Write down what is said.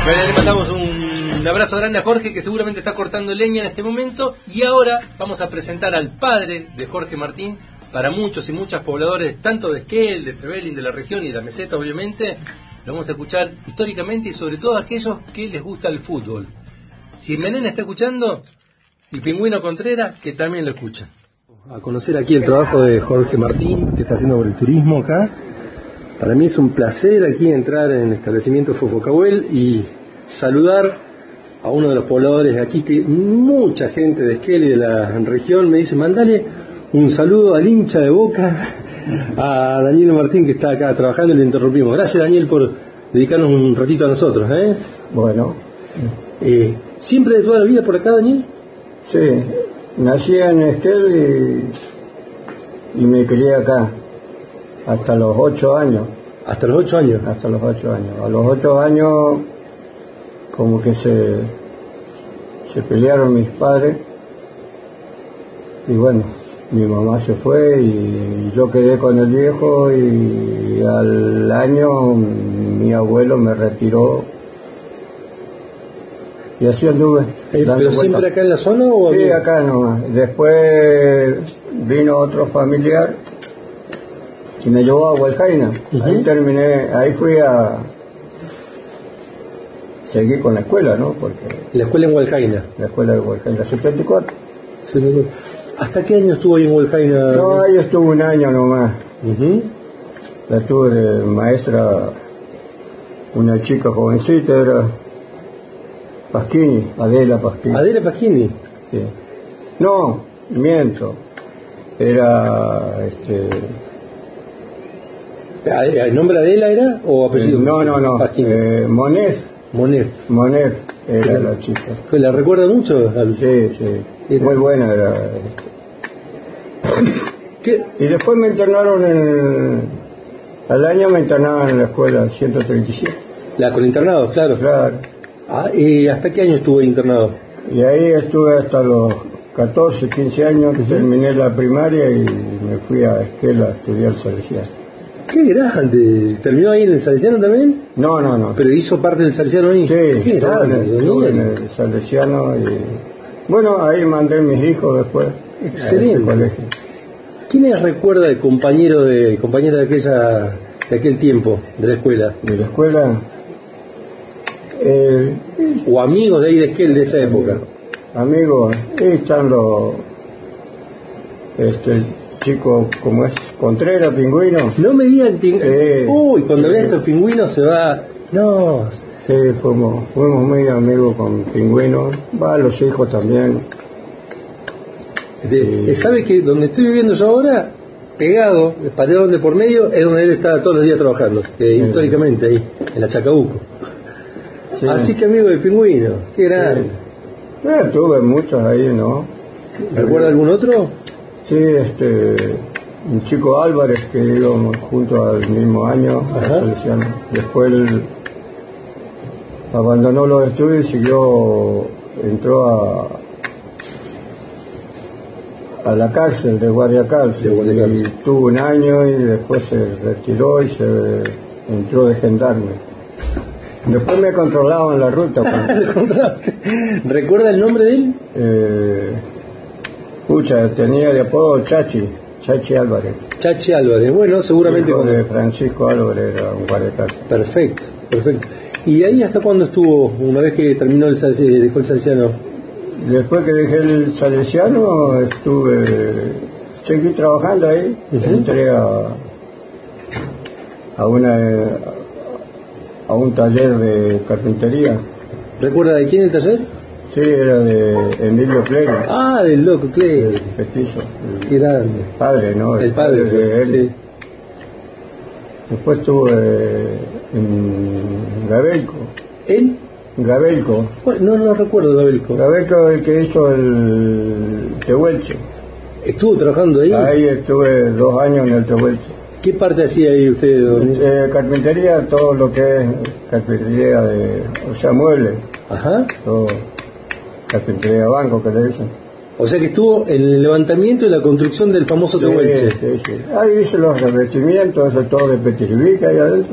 Bueno, le mandamos un abrazo grande a Jorge, que seguramente está cortando leña en este momento. Y ahora vamos a presentar al padre de Jorge Martín. Para muchos y muchas pobladores, tanto de Esquel, de Trevelin, de la región y de la meseta, obviamente, lo vamos a escuchar históricamente y sobre todo a aquellos que les gusta el fútbol. Si Menena está escuchando, y Pingüino Contreras, que también lo escuchan. A conocer aquí el trabajo de Jorge Martín, que está haciendo por el turismo acá. Para mí es un placer aquí entrar en el establecimiento Fofocahuel y saludar a uno de los pobladores de aquí, que mucha gente de Esquel y de la región me dice, mandale un saludo al hincha de Boca, a Daniel Martín, que está acá trabajando, y le interrumpimos. Gracias, Daniel, por dedicarnos un ratito a nosotros. Bueno. ¿Siempre de toda la vida por acá, Daniel? Sí, nací en Esquel y me crié acá hasta los 8 años. ¿Hasta los 8 años? Hasta los 8 años. A los 8 años como que se pelearon mis padres y bueno, mi mamá se fue y yo quedé con el viejo, y al año mi abuelo me retiró y así anduve. ¿Pero siempre acá en la zona o...? Sí, acá nomás. Después vino otro familiar y me llevó a Hualcaina. Ahí terminé, ahí seguí con la escuela, ¿no? Porque ¿La escuela en Hualcaina? La escuela de Hualcaina, 74. ¿Hasta qué año estuvo ahí en Hualcaina? No, ahí estuve un año nomás. La tuve de maestra, una chica jovencita, era Pasquini, Adela Pasquini. ¿Adela Pasquini? Sí. No, miento. Era ¿El nombre Adela era o apellido? No. Monet era la chica. ¿La recuerda mucho? Sí. Muy buena era. ¿Qué? Y después me internaron al año me internaban en la escuela 137. ¿La con internado? Claro. ¿Y hasta qué año estuvo internado? Y ahí estuve hasta los 14, 15 años, terminé la primaria y me fui a Esquel a estudiar Salesiano. ¡Qué grande! ¿Terminó ahí en el Salesiano también? No. ¿Pero hizo parte del Salesiano ahí? Sí, ¡Qué grande! Estuve en el Salesiano y... Bueno, ahí mandé mis hijos después. Excelente. ¿Quiénes recuerda el compañero de aquel tiempo, de la escuela? De la escuela... o amigos de ahí de Esquel de esa época. Amigos, ahí están los chicos como es Contreras, Pingüino. No me digan Pingüino. Uy, cuando vea estos Pingüinos se va. No. Sí, fuimos muy amigos con Pingüino. Los hijos también. ¿Sabe que donde estoy viviendo yo ahora, pegado, el paredón de por medio, es donde él estaba todos los días trabajando, históricamente ahí, en la Chacabuco? Sí. Así que amigo del Pingüino, qué grande. Tuve muchos ahí, ¿no? ¿Recuerda algún otro? Sí, un chico Álvarez, que íbamos juntos al mismo año a Salesiano. Después él abandonó los estudios y entró a la cárcel de guardia cárcel. Y tuvo un año y después se retiró y se entró de gendarme. Después me controlaban la ruta. ¿Recuerda el nombre de él? Tenía de apodo Chachi Álvarez. Chachi Álvarez, bueno, seguramente... Hijo de Francisco Álvarez, era un guardia cárcel. Perfecto. ¿Y ahí hasta cuándo estuvo, una vez que terminó dejó el Salesiano? Después que dejé el Salesiano, seguí trabajando ahí. Entré a un taller de carpintería. ¿Recuerda de quién el taller? Sí, era de Emilio Clery. Del loco Clery. Petizo. Qué grande. Padre, ¿no? El padre de él. Sí. Después estuve en Gabelco. ¿En? Gabelco. Bueno, no recuerdo Gabelco. Gabelco es el que hizo el Tehuelche. ¿Estuvo trabajando ahí? Ahí estuve 2 años en el Tehuelche. ¿Qué parte hacía ahí usted? Carpintería, todo lo que es carpintería muebles. Todo, carpintería de banco, que le dicen. O sea que estuvo en el levantamiento y la construcción del famoso Tehuelche. Sí. Ahí hice los revestimientos, todo de Petirvica ahí adentro.